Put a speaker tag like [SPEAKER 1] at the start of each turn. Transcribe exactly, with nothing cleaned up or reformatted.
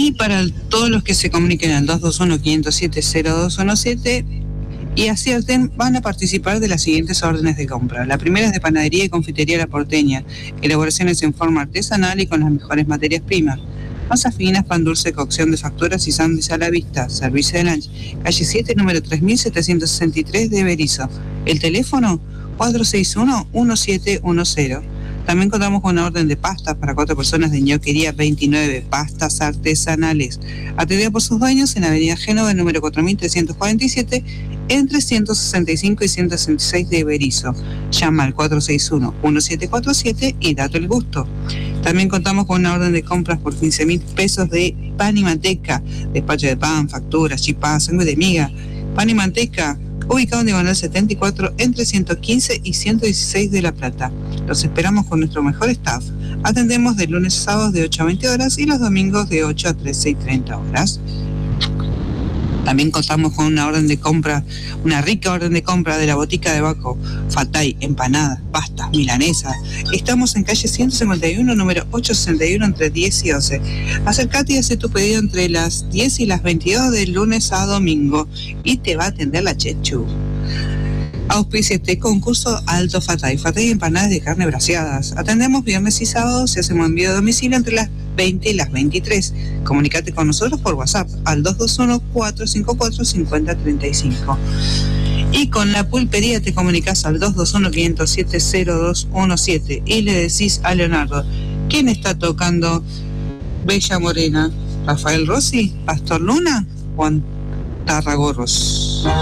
[SPEAKER 1] Y para el, todos los que se comuniquen al dos dos uno, cinco cero siete, cero dos uno siete y acierten, van a participar de las siguientes órdenes de compra. La primera es de Panadería y Confitería La Porteña, elaboraciones en forma artesanal y con las mejores materias primas. Masas finas, pan dulce, cocción de facturas y sándwich a la vista. Servicio de lunch. Calle siete, número tres mil setecientos sesenta y tres de Berisso. El teléfono cuatro seis uno, uno siete uno cero. También contamos con una orden de pastas para cuatro personas de ñoquería veintinueve, pastas artesanales. Atendida por sus dueños en Avenida Génova, número cuatro mil trescientos cuarenta y siete, entre ciento sesenta y cinco y ciento sesenta y seis de Berisso. Llama al cuatro seis uno, uno siete cuatro siete y date el gusto. También contamos con una orden de compras por quince mil pesos de pan y manteca, despacho de pan, facturas, chipá, sangre de miga. Pan y manteca, ubicado en Diagonal setenta y cuatro, entre ciento quince y ciento dieciséis de La Plata. Los esperamos con nuestro mejor staff. Atendemos de lunes a sábados de ocho a veinte horas y los domingos de ocho a trece y treinta horas. También contamos con una orden de compra, una rica orden de compra de la Botica de Baco, Fatay, empanadas, pastas, milanesas. Estamos en calle ciento cincuenta y uno, número ochocientos sesenta y uno, entre diez y doce. Acércate y haz tu pedido entre las diez y las veintidós de lunes a domingo y te va a atender la Chechu. Auspicia este concurso Alto Fatay, Fatay empanadas de carne braseadas. Atendemos viernes y sábados y hacemos envío a domicilio entre las veinte y las veintitrés. Comunicate con nosotros por WhatsApp al dos dos uno, cuatro cinco cuatro, cinco cero tres cinco. Y con la pulpería te comunicas al dos dos uno, cinco cero siete, cero dos uno siete y le decís a Leonardo, ¿quién está tocando Bella Morena? ¿Rafael Rossi? ¿Pastor Luna? ¿Juan Tarragorros?